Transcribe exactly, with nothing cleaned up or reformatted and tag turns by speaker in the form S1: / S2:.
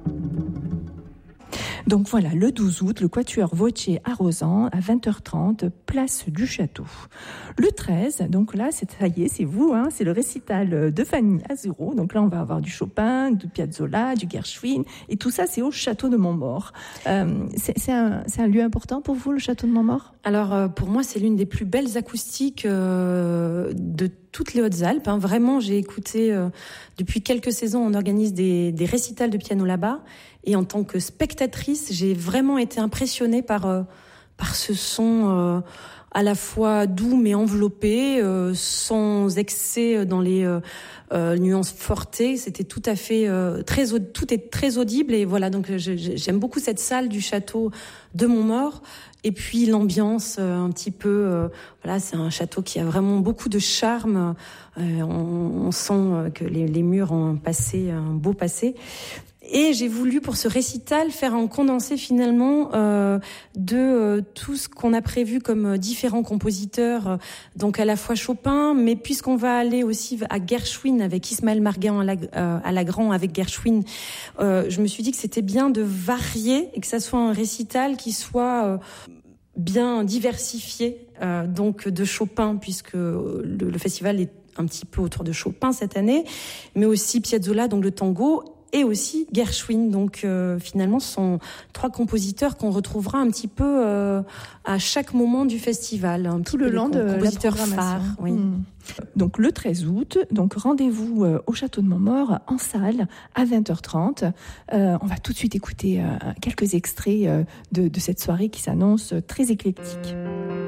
S1: Donc voilà, le douze août, le Quatuor Voce à Rozan, à vingt heures trente, place du Château. Le treize, donc là, c'est, ça y est, c'est vous, hein, c'est le récital de Fanny Azuro. Donc là, on va avoir du Chopin, du Piazzolla, du Gershwin, et tout ça, c'est au Château de Montmaur. Euh, c'est, c'est, un, c'est un lieu important pour vous, le Château de Montmaur ?
S2: Alors, euh, pour moi, c'est l'une des plus belles acoustiques euh, de toutes les Hautes-Alpes. Hein. Vraiment, j'ai écouté, euh, depuis quelques saisons, on organise des, des récitals de piano là-bas. Et en tant que spectatrice, j'ai vraiment été impressionnée par, euh, par ce son euh, à la fois doux mais enveloppé, euh, sans excès dans les euh, euh, nuances fortées. C'était tout à fait euh, très, tout est très audible. Et voilà, donc je, j'aime beaucoup cette salle du château de Montmaur. Et puis l'ambiance, euh, un petit peu, euh, voilà, c'est un château qui a vraiment beaucoup de charme. Euh, on, on sent que les, les murs ont un passé, un beau passé. Et j'ai voulu, pour ce récital, faire un condensé finalement euh, de euh, tout ce qu'on a prévu comme euh, différents compositeurs, euh, donc à la fois Chopin, mais puisqu'on va aller aussi à Gershwin avec Ismaël Marguin à, la, euh, à Lagrand avec Gershwin, euh, je me suis dit que c'était bien de varier et que ça soit un récital qui soit euh, bien diversifié, euh, donc de Chopin, puisque le, le festival est un petit peu autour de Chopin cette année, mais aussi Piazzolla, donc le tango, et aussi Gershwin. Donc euh, finalement, ce sont trois compositeurs qu'on retrouvera un petit peu euh, à chaque moment du festival. Un
S1: Tout le long de la programmation.
S2: Phares, oui.
S1: Mmh. Donc le treize août, donc rendez-vous euh, au Château de Montmaur en salle à vingt heures trente. Euh, on va tout de suite écouter euh, quelques extraits euh, de, de cette soirée qui s'annonce très éclectique.